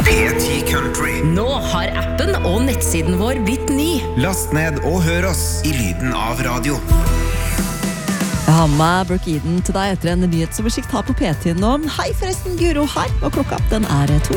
P10 Country. Nå har appen og nettsiden vår blitt ny. Last ned og hør oss i lyden av radio. Jeg har med Brooke Eden til deg etter en nyhetsoversikt her på P10 nå. Hei forresten, Guro her, og klokka den er 2.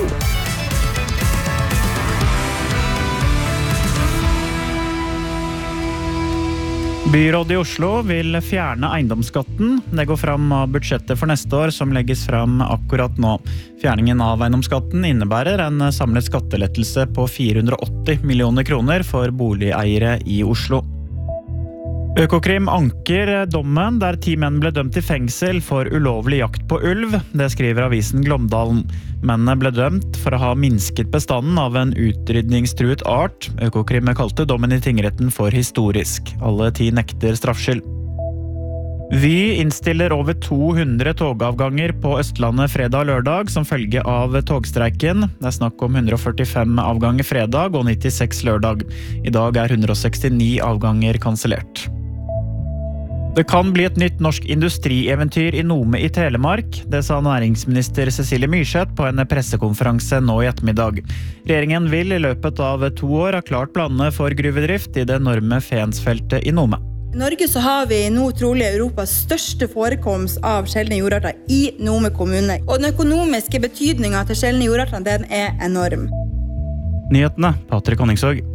Byrådet i Oslo vil fjerne eiendomsskatten. Det går fram av budsjettet for neste år som legges fram akkurat nå. Fjerningen av eiendomsskatten innebærer en samlet skattelettelse på 480 millioner kroner for boligeiere i Oslo. Økokrim anker dommen der 10 menn ble dømt til fengsel for ulovlig jakt på ulv. Det skriver avisen Glåmdalen. Mennene ble dømt for å ha minsket bestanden av en utrydningstruet art. Økokrim kalte dommen i tingretten for historisk. Alle 10 nekter straffskyld. Vy innstiller over 200 togavganger på Østlandet fredag og lørdag som følge av togstreiken. Det er snakk om 145 avganger fredag og 96 lørdag. I dag er 169 avganger kansellert. Det kan bli et nytt norsk industrieventyr i Nome i Telemark. Det sa næringsminister Cecilie Myrseth på en pressekonferanse nå i ettermiddag. Regjeringen vil i løpet av 2 år ha klart planene for gruvedrift i det enorme Fensfeltet i Nome. I Norge så har vi nå trolig Europas største forekomst av sjeldne jordarter i Nome kommune. Og den økonomiske betydningen til sjeldne jordarter, den er enorm. Nyhetene, Patrick Honningsvåg.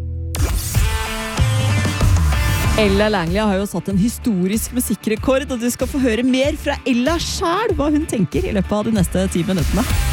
Ella Langley har jo satt en historisk musikkrekord, og du skal få høre mer fra Ella selv hva hun tenker i løpet av de neste 10 minuttene.